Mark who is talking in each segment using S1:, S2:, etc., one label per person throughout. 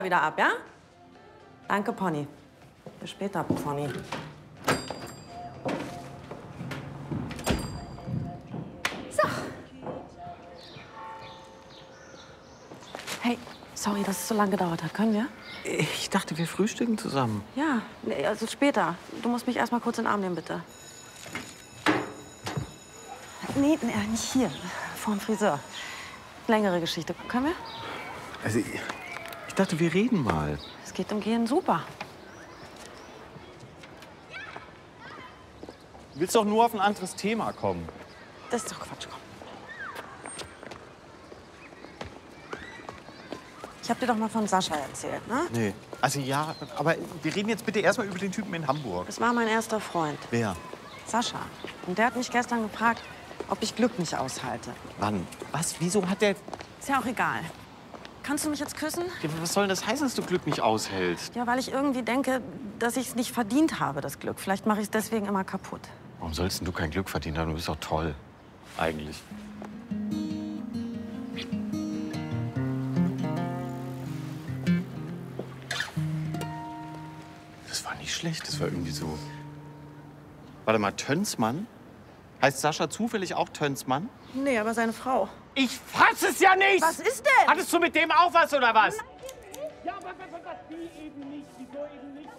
S1: wieder ab, ja? Danke, Pony. Bis später, Pony. So. Hey, sorry, dass es so lange gedauert hat. Können wir?
S2: Ich dachte, wir frühstücken zusammen.
S1: Ja, nee, also später. Du musst mich erst mal kurz in den Arm nehmen, bitte. Nee, nicht hier. Vor dem Friseur. Längere Geschichte. Können wir?
S2: Also, ich dachte, wir reden mal.
S1: Es geht um Gehen super.
S2: Du willst doch nur auf ein anderes Thema kommen.
S1: Das ist doch Quatsch, komm. Ich hab dir doch mal von Sascha erzählt, ne?
S2: Nee. Also ja, aber wir reden jetzt bitte erstmal über den Typen in Hamburg.
S1: Das war mein erster Freund,
S2: Wer?
S1: Sascha. Und der hat mich gestern gefragt, ob ich Glück nicht aushalte.
S2: Wann? Was? Wieso hat der...
S1: Ist ja auch egal. Kannst du mich jetzt küssen?
S2: Ja, was soll denn das heißen, dass du Glück nicht aushältst?
S1: Ja, weil ich irgendwie denke, dass ich es nicht verdient habe, das Glück. Vielleicht mache ich es deswegen immer kaputt.
S2: Warum sollst denn du kein Glück verdient haben? Du bist doch toll. Eigentlich. Das war nicht schlecht. Das war irgendwie so... Warte mal, Tönsmann? Heißt Sascha zufällig auch Tönsmann?
S1: Nee, aber seine Frau.
S3: Ich fass es ja nicht!
S1: Was ist denn?
S3: Hattest du mit dem auch was, oder was?
S4: Ja, aber wie eben nicht? Wieso eben nicht?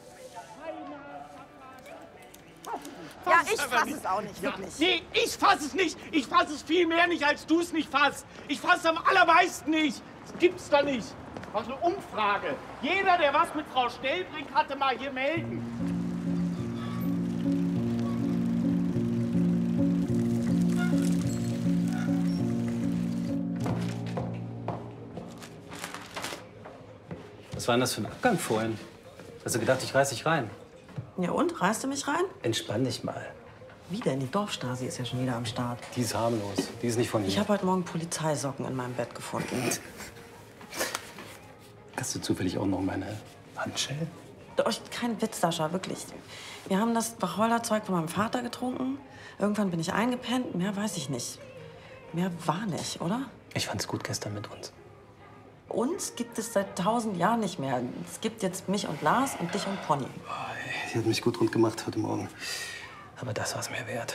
S1: Ja, ich fass es auch nicht, wirklich.
S3: Nee, ich fass es nicht. Ich fass es viel mehr nicht, als du es nicht fasst. Ich fass es am allermeisten nicht. Das gibt's doch nicht. Was eine Umfrage. Jeder, der was mit Frau Stellbrink hatte, mal hier melden.
S5: Was war denn das für ein Abgang vorhin? Hast du gedacht, ich reiß dich rein?
S1: Ja und? Reißt du mich rein?
S5: Entspann dich mal.
S1: Wie denn? Die Dorfstasi ist ja schon wieder am Start.
S5: Die ist harmlos. Die ist nicht von
S1: Ich
S5: hier.
S1: habe heute Morgen Polizeisocken in meinem Bett gefunden.
S5: Hast du zufällig auch noch meine Handschellen?
S1: Kein Witz, Sascha, wirklich. Wir haben das Wacholderzeug von meinem Vater getrunken. Irgendwann bin ich eingepennt. Mehr weiß ich nicht. Mehr war nicht, oder?
S5: Ich fand's gut gestern mit uns.
S1: Uns gibt es seit 1000 Jahren nicht mehr. Es gibt jetzt mich und Lars und dich und Pony.
S5: Die hat mich gut rund gemacht heute Morgen. Aber das war's mir wert.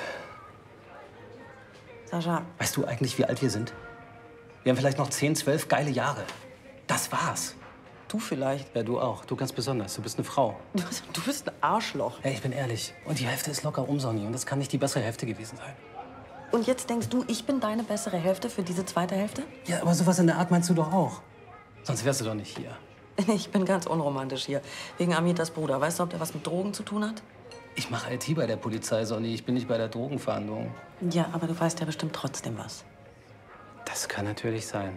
S1: Sascha,
S5: Weißt du eigentlich, wie alt wir sind? Wir haben vielleicht noch 10, 12 geile Jahre. Das war's.
S1: du vielleicht.
S5: Ja, du auch. Du ganz besonders. Du bist eine Frau.
S1: Du bist ein Arschloch.
S5: Hey, ich bin ehrlich. Und die Hälfte ist locker um, Sonny. Und das kann nicht die bessere Hälfte gewesen sein.
S1: Und jetzt denkst du, ich bin deine bessere Hälfte für diese zweite Hälfte?
S5: Ja, aber sowas in der Art meinst du doch auch. Sonst wärst du doch nicht hier.
S1: Ich bin ganz unromantisch hier. Wegen Amitas Bruder. Weißt du, ob der was mit Drogen zu tun hat?
S5: Ich mache IT bei der Polizei, Sonny. Ich bin nicht bei der Drogenfahndung.
S1: Ja, aber du weißt ja bestimmt trotzdem was.
S5: Das kann natürlich sein.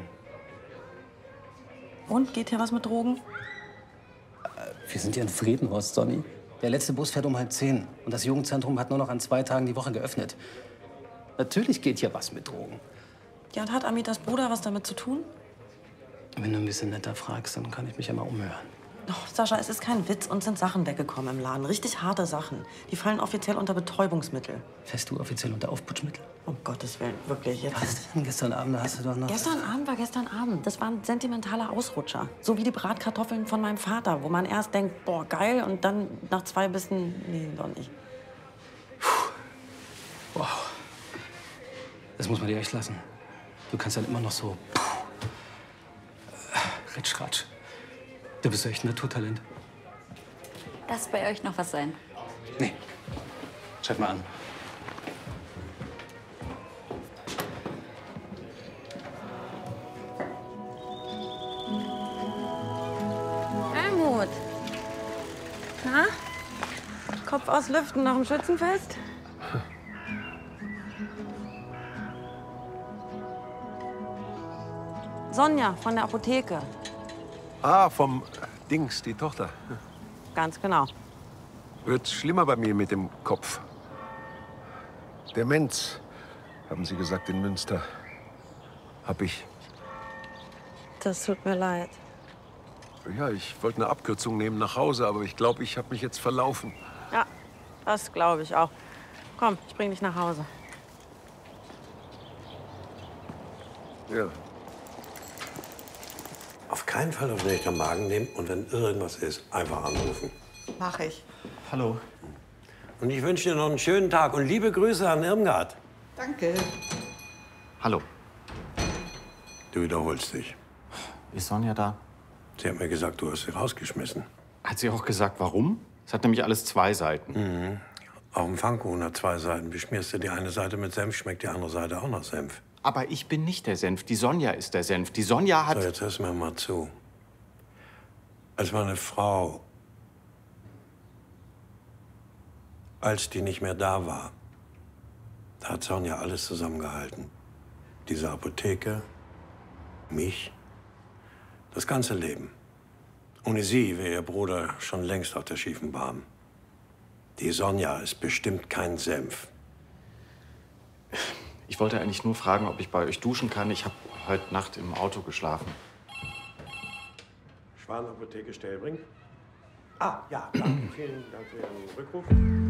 S1: Und, geht hier was mit Drogen?
S5: Wir sind hier in Friedenhorst, Sonny. Der letzte Bus fährt um 9:30. Und das Jugendzentrum hat nur noch an 2 Tagen die Woche geöffnet. Natürlich geht hier was mit Drogen.
S1: Ja, und hat Amitas Bruder was damit zu tun?
S5: Wenn du ein bisschen netter fragst, dann kann ich mich ja mal umhören.
S1: Oh, Sascha, es ist kein Witz. Uns sind Sachen weggekommen im Laden. Richtig harte Sachen. Die fallen offiziell unter Betäubungsmittel.
S5: Fährst du offiziell unter Aufputschmittel?
S1: Um Gottes Willen, wirklich. Jetzt.
S5: Was denn? Gestern Abend hast du doch noch...
S1: Gestern Abend war gestern Abend. Das war ein sentimentaler Ausrutscher. So wie die Bratkartoffeln von meinem Vater, wo man erst denkt, boah, geil, und dann nach 2 Bissen, nee, doch nicht.
S5: Wow. Das muss man dir echt lassen. Du kannst dann immer noch so... Ritsch-Ratsch. Du bist echt ein Naturtalent.
S6: Darf bei euch noch was sein?
S5: Nee. Schreib mal an.
S1: Helmut. Na? Kopf aus Lüften nach dem Schützenfest? Sonja von der Apotheke.
S7: Ah, vom Dings, die Tochter.
S1: Ganz genau.
S7: Wird schlimmer bei mir mit dem Kopf. Demenz, haben Sie gesagt in Münster. Hab ich.
S1: Das tut mir leid.
S7: Ja, ich wollte eine Abkürzung nehmen nach Hause, aber ich glaube, ich habe mich jetzt verlaufen.
S1: Ja, das glaube ich auch. Komm, ich bring dich nach Hause.
S7: Ja.
S8: keinen Fall auf den Magen nehmen und wenn irgendwas ist, einfach anrufen.
S1: Mach ich.
S2: Hallo.
S8: Und ich wünsche dir noch einen schönen Tag und liebe Grüße an Irmgard.
S1: Danke.
S2: Hallo.
S8: Du wiederholst dich.
S2: Ist Sonja da?
S8: Sie hat mir gesagt, du hast sie rausgeschmissen.
S2: Hat sie auch gesagt, warum? Es hat nämlich alles 2 Seiten.
S8: Auch ein Pfannkuchen hat 2 Seiten. Beschmierst du die eine Seite mit Senf, schmeckt die andere Seite auch nach Senf.
S2: Aber ich bin nicht der Senf. Die Sonja ist der Senf. Die Sonja hat...
S8: So, jetzt hörst du mir mal zu. Als meine Frau, als die nicht mehr da war, da hat Sonja alles zusammengehalten. Diese Apotheke, mich, das ganze Leben. Ohne sie wäre ihr Bruder schon längst auf der schiefen Bahn. Die Sonja ist bestimmt kein Senf.
S2: Ich wollte eigentlich nur fragen, ob ich bei euch duschen kann. Ich habe heute Nacht im Auto geschlafen.
S8: Schwan Apotheke Stellbring? Ah, ja, danke. Vielen Dank für Ihren Rückruf.